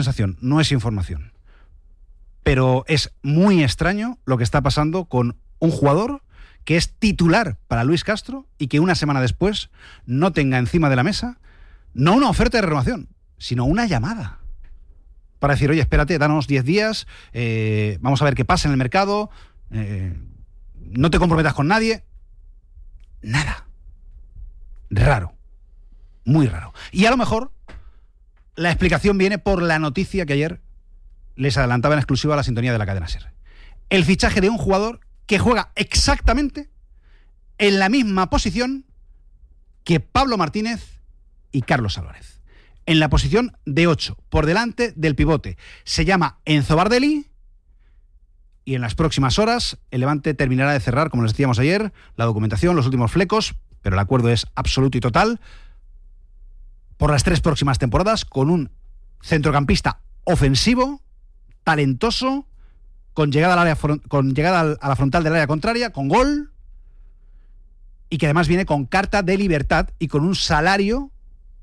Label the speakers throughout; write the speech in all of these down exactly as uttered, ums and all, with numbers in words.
Speaker 1: sensación, no es información. Pero es muy extraño lo que está pasando con un jugador que es titular para Luis Castro y que una semana después no tenga encima de la mesa no una oferta de renovación, sino una llamada para decir, oye, espérate, danos diez días, eh, vamos a ver qué pasa en el mercado, eh, no te comprometas con nadie. Nada. Raro. Muy raro. Y a lo mejor la explicación viene por la noticia que ayer les adelantaba en exclusiva a la sintonía de la cadena SER. El fichaje de un jugador que juega exactamente en la misma posición que Pablo Martínez y Carlos Álvarez. En la posición de ocho, por delante del pivote. Se llama Enzo Bardelli y en las próximas horas el Levante terminará de cerrar, como les decíamos ayer, la documentación, los últimos flecos, pero el acuerdo es absoluto y total por las tres próximas temporadas con un centrocampista ofensivo, talentoso, con llegada, al área, con llegada a la frontal del área contraria, con gol, y que además viene con carta de libertad y con un salario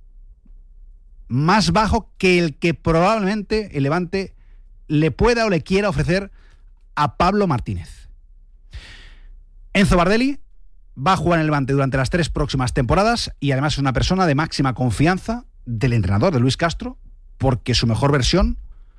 Speaker 1: más bajo que el que probablemente el Levante le pueda o le quiera ofrecer a Pablo Martínez. Enzo Bardelli va a jugar en el Levante durante las tres próximas temporadas y además es una persona de máxima confianza del entrenador, de Luis Castro, porque su mejor versión,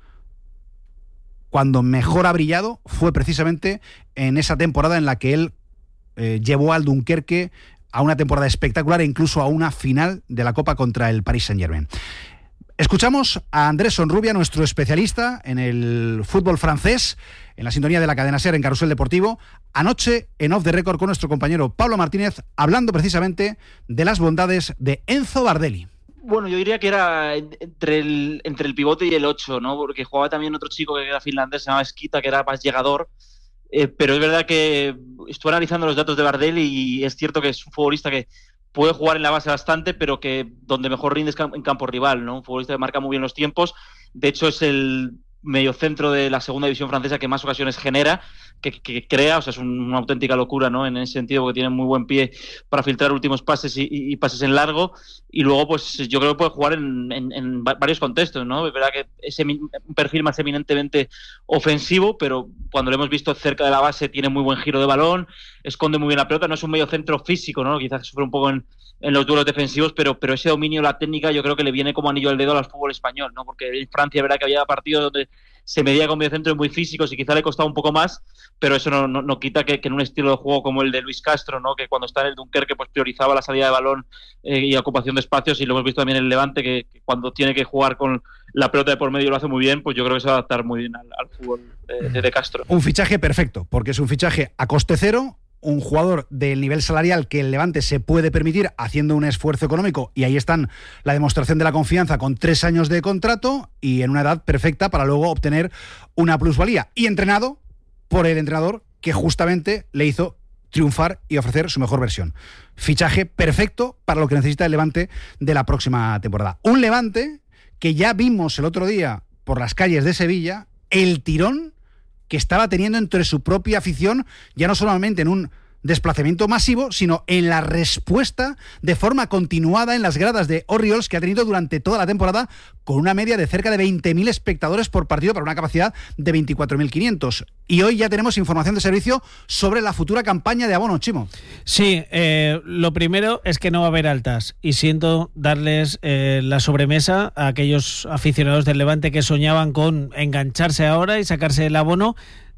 Speaker 1: cuando mejor ha brillado, fue precisamente en esa temporada en la que él eh, llevó al Dunkerque a una temporada espectacular e incluso a una final de la Copa contra el Paris Saint-Germain. Escuchamos a Andrés Sonrubia, nuestro especialista en el fútbol francés, en la sintonía de la cadena SER en Carrusel Deportivo, anoche en Off the Record con nuestro compañero Pablo Martínez, hablando precisamente de las bondades de Enzo Bardelli.
Speaker 2: Bueno, yo diría que era entre el, entre el pivote y el ocho, ¿no? Porque jugaba también otro chico que era finlandés, se llamaba Skita, que era más llegador. Eh, pero es verdad que estuve analizando los datos de Bardelli y es cierto que es un futbolista que puede jugar en la base bastante, pero que donde mejor rinde es en campo rival, ¿no? Un futbolista que marca muy bien los tiempos. De hecho, es el mediocentro de la segunda división francesa que más ocasiones genera, que, que crea, o sea, es un, una auténtica locura, ¿no? En ese sentido, porque tiene muy buen pie para filtrar últimos pases y, y, y pases en largo, y luego, pues, yo creo que puede jugar en, en, en varios contextos, ¿no? Es verdad que es un perfil más eminentemente ofensivo, pero cuando lo hemos visto cerca de la base tiene muy buen giro de balón, esconde muy bien la pelota, no es un mediocentro físico, ¿no? Quizás sufre un poco en, en los duelos defensivos, pero, pero ese dominio, la técnica, yo creo que le viene como anillo al dedo al fútbol español, ¿no? Porque en Francia, es verdad que había partidos donde se medía con mediocentros muy físicos y quizá le costaba un poco más, pero eso no, no, no quita que, que en un estilo de juego como el de Luis Castro, ¿no? Que cuando está en el Dunkerque pues priorizaba la salida de balón eh, y ocupación de espacios, y lo hemos visto también en el Levante, que, que cuando tiene que jugar con la pelota de por medio lo hace muy bien, pues yo creo que se va a adaptar muy bien al, al fútbol eh, de, de Castro.
Speaker 1: Un fichaje perfecto, porque es un fichaje a coste cero, un jugador del nivel salarial que el Levante se puede permitir haciendo un esfuerzo económico, y ahí están la demostración de la confianza con tres años de contrato y en una edad perfecta para luego obtener una plusvalía, y entrenado por el entrenador que justamente le hizo triunfar y ofrecer su mejor versión. Fichaje perfecto para lo que necesita el Levante de la próxima temporada. Un Levante que ya vimos el otro día por las calles de Sevilla el tirón que estaba teniendo entre su propia afición, ya no solamente en un desplazamiento masivo, sino en la respuesta de forma continuada en las gradas de Orioles, que ha tenido durante toda la temporada, con una media de cerca de veinte mil espectadores por partido para una capacidad de veinticuatro mil quinientos. Y hoy ya tenemos información de servicio sobre la futura campaña de abono, Chimo.
Speaker 3: Sí, eh, lo primero es que no va a haber altas, y siento darles eh, la sobremesa a aquellos aficionados del Levante que soñaban con engancharse ahora y sacarse el abono.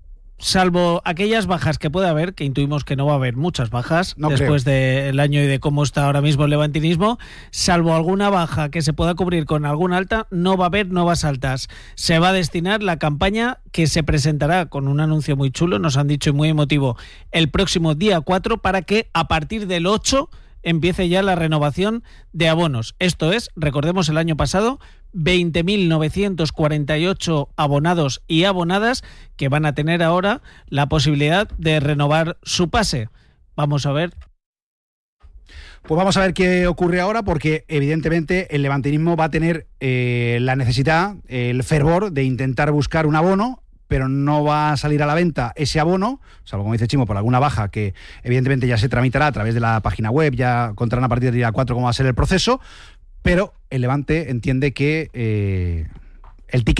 Speaker 3: Salvo aquellas bajas que puede haber, que intuimos que no va a haber muchas bajas no después creo. del año y de cómo está ahora mismo el levantinismo, salvo alguna baja que se pueda cubrir con alguna alta, no va a haber nuevas altas. Se va a destinar la campaña que se presentará con un anuncio muy chulo, nos han dicho, y muy emotivo, el próximo día cuatro, para que a partir del ocho empiece ya la renovación de abonos. Esto es, recordemos el año pasado, veinte mil novecientos cuarenta y ocho abonados y abonadas que van a tener ahora la posibilidad de renovar su pase. Vamos a ver.
Speaker 1: Pues vamos a ver qué ocurre ahora, porque evidentemente el levantinismo va a tener eh, la necesidad, el fervor de intentar buscar un abono, pero no va a salir a la venta ese abono, salvo, como dice Chimo, por alguna baja que evidentemente ya se tramitará a través de la página web, ya contarán a partir del día cuatro cómo va a ser el proceso, pero el Levante entiende que eh, el ticket